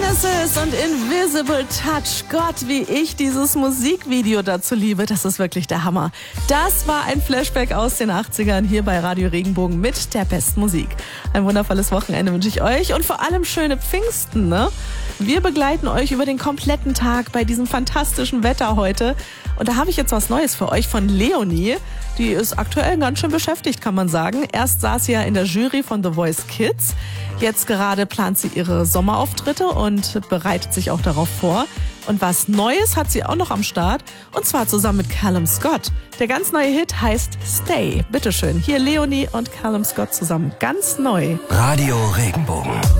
Genesis und Invisible Touch. Gott, wie ich dieses Musikvideo dazu liebe. Das ist wirklich der Hammer. Das war ein Flashback aus den 80ern hier bei Radio Regenbogen mit der besten Musik. Ein wundervolles Wochenende wünsche ich euch und vor allem schöne Pfingsten, ne? Wir begleiten euch über den kompletten Tag bei diesem fantastischen Wetter heute. Und da habe ich jetzt was Neues für euch von Leonie. Die ist aktuell ganz schön beschäftigt, kann man sagen. Erst saß sie ja in der Jury von The Voice Kids. Jetzt gerade plant sie ihre Sommerauftritte und bereitet sich auch darauf vor. Und was Neues hat sie auch noch am Start. Und zwar zusammen mit Callum Scott. Der ganz neue Hit heißt Stay. Bitteschön, hier Leonie und Callum Scott zusammen. Ganz neu. Radio Regenbogen.